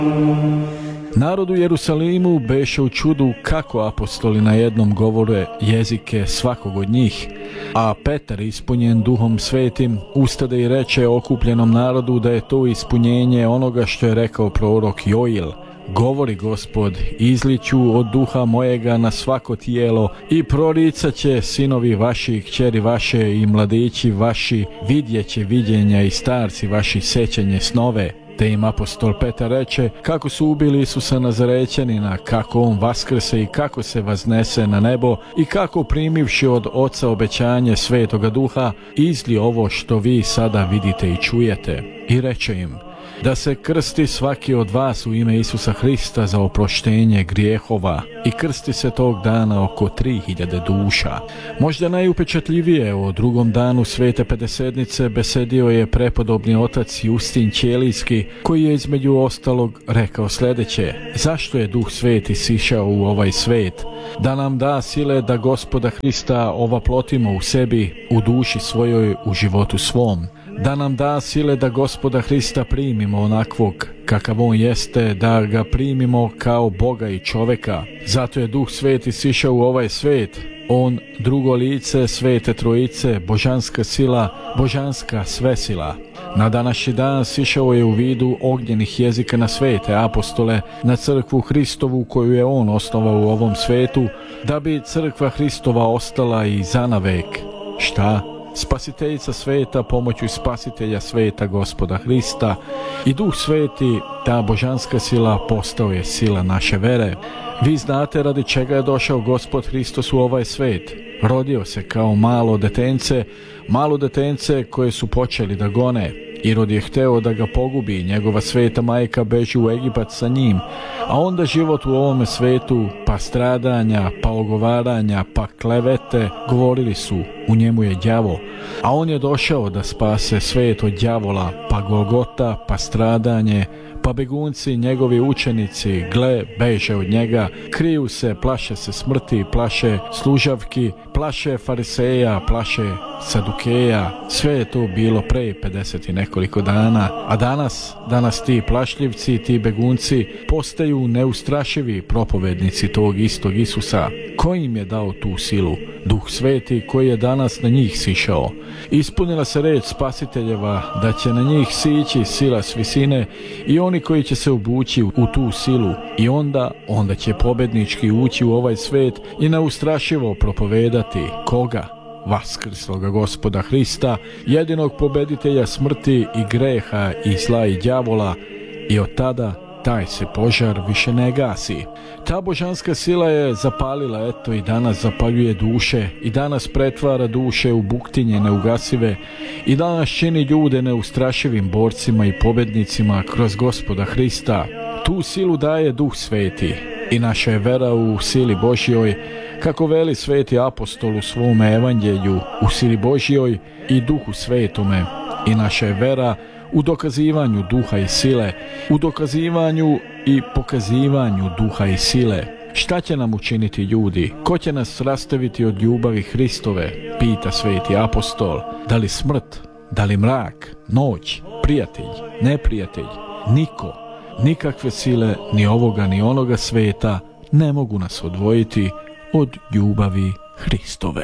Narod u Jerusalimu beše u čudu kako apostoli na jednom govore jezike svakog od njih, a Petar, ispunjen Duhom Svetim, ustade i reče okupljenom narodu da je to ispunjenje onoga što je rekao prorok Joil. Govori Gospod, izliću od duha mojega na svako tijelo i proricat će sinovi vaši, kćeri vaše i mladići vaši, vidjet će viđenja i starci vaši sećanje snove. Te im apostol Petar reče kako su ubili Isusa Nazarećanina, kako on vaskrse i kako se vaznese na nebo i kako primivši od Oca obećanje Svetoga Duha izli ovo što vi sada vidite i čujete. I reče im da se krsti svaki od vas u ime Isusa Hrista za oproštenje grijehova i krsti se tog dana oko 3000 duša. Možda najupečatljivije o drugom danu Svete Pedesednice besedio je prepodobni otac Justin Ćelijski, koji je između ostalog rekao sljedeće: zašto je Duh Sveti sišao u ovaj svet? Da nam da sile da Gospoda Hrista ovaplotimo u sebi, u duši svojoj, u životu svom. Da nam da sile da Gospoda Hrista primimo onakvog kakav on jeste, da ga primimo kao Boga i čoveka. Zato je Duh Sveti sišao u ovaj svet. On, drugo lice Svete Trojice, božanska sila, božanska svesila. Na današnji dan sišao je u vidu ognjenih jezika na svete apostole, na crkvu Hristovu koju je on osnovao u ovom svetu, da bi crkva Hristova ostala i zanavek. Šta? Spasiteljica sveta pomoću spasitelja sveta Gospoda Hrista i Duh Sveti, ta božanska sila, postao je sila naše vere. Vi znate radi čega je došao Gospod Hristos u ovaj svet. Rodio se kao malo detence koje su počeli da gone. Irod je hteo da ga pogubi, njegova sveta majka beži u Egipat sa njim, a onda život u ovome svetu, pa stradanja, pa ogovaranja, pa klevete, govorili su, u njemu je đavo, a on je došao da spase svet od đavola, pa Golgota, pa stradanje, pa begunci, njegovi učenici, gle, beže od njega, kriju se, plaše se smrti, plaše služavki, plaše fariseja, plaše sadukeja. Sve je to bilo pre 50 i nekoliko dana, a danas ti plašljivci, ti begunci postaju neustrašivi propovednici tog istog Isusa. Ko im je dao tu silu? Duh Sveti koji je danas na njih sišao. Ispunila se reč Spasiteljeva da će na njih sići sila s visine i oni koji će se obući u tu silu i onda će pobednički ući u ovaj svet i neustrašivo propovedati koga? Vaskrsloga Gospoda Hrista, jedinog pobeditelja smrti i greha i zla i đavola, i od tada taj se požar više ne gasi. Ta božanska sila je zapalila, eto i danas zapaljuje duše, i danas pretvara duše u buktinje neugasive, i danas čini ljude neustrašivim borcima i pobednicima kroz Gospoda Hrista. Tu silu daje Duh Sveti i naša je vera u sili Božjoj, kako veli sveti apostol u svome evanđelju, u sili Božjoj i Duhu Svetome. I naša je vera u dokazivanju duha i sile, u dokazivanju i pokazivanju duha i sile. Šta će nam učiniti ljudi? Ko će nas rastaviti od ljubavi Hristove? Pita sveti apostol. Da li smrt? Da li mrak? Noć? Prijatelj? Neprijatelj? Niko. Nikakve sile, ni ovoga ni onoga sveta, ne mogu nas odvojiti od ljubavi Hristove.